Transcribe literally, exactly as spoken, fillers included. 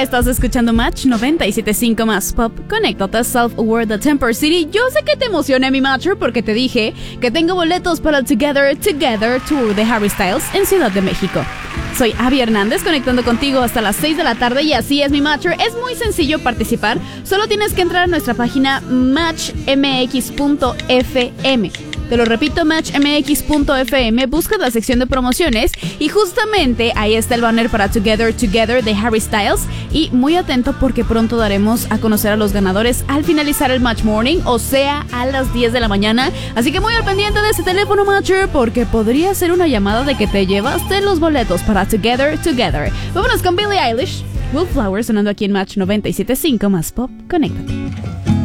Estás escuchando Match noventa y siete punto cinco más Pop. Conéctate a Self-Aware de Temper City. Yo sé que te emocioné, mi Matcher, porque te dije que tengo boletos para el Together Together Tour de Harry Styles en Ciudad de México. Soy Abby Hernández, conectando contigo hasta las seis de la tarde, y así es, mi Matcher. Es muy sencillo participar. Solo tienes que entrar a nuestra página match m x punto f m. Te lo repito, match m x punto f m, buscas la sección de promociones y justamente ahí está el banner para Together Together de Harry Styles. Y muy atento porque pronto daremos a conocer a los ganadores al finalizar el Match Morning, o sea, a las diez de la mañana. Así que muy al pendiente de ese teléfono, Matcher, porque podría ser una llamada de que te llevaste los boletos para Together Together. Vámonos con Billie Eilish, Wildflower, sonando aquí en Match noventa y siete punto cinco más Pop. Conéctate.